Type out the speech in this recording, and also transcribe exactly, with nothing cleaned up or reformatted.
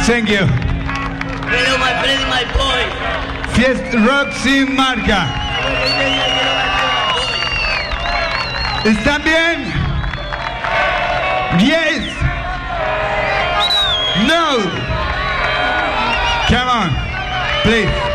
Thank you. Hello, my friend and my boy. Fiesta Rock sin marca. ¿Están bien? Yes. No. Come on, please.